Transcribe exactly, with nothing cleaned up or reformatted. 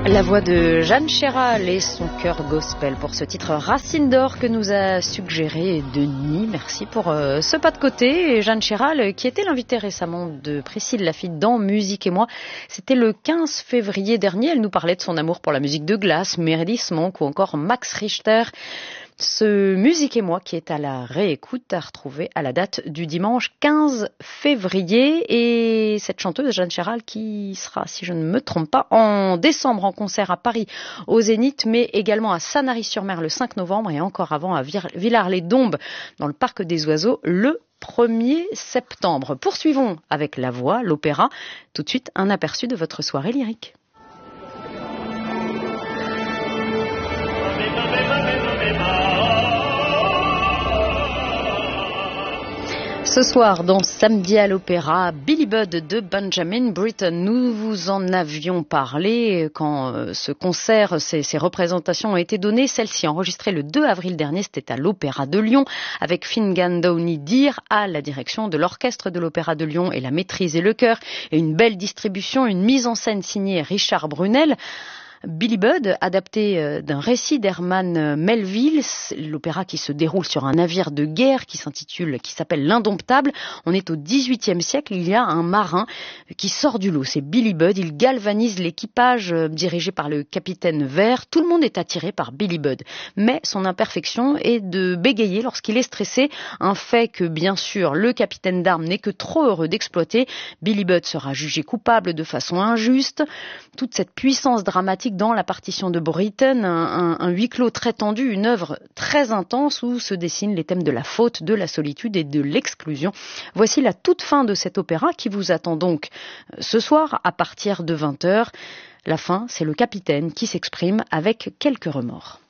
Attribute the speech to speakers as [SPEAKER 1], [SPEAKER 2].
[SPEAKER 1] La voix de Jeanne Chéral et son chœur gospel pour ce titre Racine d'or que nous a suggéré Denis. Merci pour euh, ce pas de côté. Et Jeanne Chéral, qui était l'invitée récemment de Priscille Laffitte dans Musique et moi, c'était le quinze février dernier. Elle nous parlait de son amour pour la musique de Glass, Meredith Monk ou encore Max Richter. Ce Musique et moi qui est à la réécoute à retrouver à la date du dimanche quinze février. Et cette chanteuse Jeanne Chéral qui sera, si je ne me trompe pas, en décembre en concert à Paris au Zénith, mais également à Sanary-sur-Mer le cinq novembre et encore avant à Villars-les-Dombes dans le Parc des Oiseaux le premier septembre. Poursuivons avec la voix, l'opéra. Tout de suite, un aperçu de votre soirée lyrique. Ce soir, dans Samedi à l'Opéra, Billy Budd de Benjamin Britten. Nous vous en avions parlé quand ce concert, ces, ces représentations ont été données. Celle-ci, enregistrée le deux avril dernier, c'était à l'Opéra de Lyon, avec Finnegan Downey Dear à la direction de l'Orchestre de l'Opéra de Lyon et la maîtrise et le chœur, et une belle distribution, une mise en scène signée Richard Brunel. Billy Budd, adapté d'un récit d'Herman Melville, l'opéra qui se déroule sur un navire de guerre qui s'intitule, qui s'appelle l'Indomptable. On est au dix-huitième siècle, il y a un marin qui sort du lot, c'est Billy Budd, il galvanise l'équipage dirigé par le capitaine Vert. Tout le monde est attiré par Billy Budd, mais son imperfection est de bégayer lorsqu'il est stressé, un fait que bien sûr le capitaine d'armes n'est que trop heureux d'exploiter. Billy Budd sera jugé coupable de façon injuste. Toute cette puissance dramatique dans la partition de Britten, un, un, un huis clos très tendu, une œuvre très intense où se dessinent les thèmes de la faute, de la solitude et de l'exclusion. Voici la toute fin de cet opéra qui vous attend donc ce soir à partir de vingt heures. La fin, c'est le capitaine qui s'exprime avec quelques remords.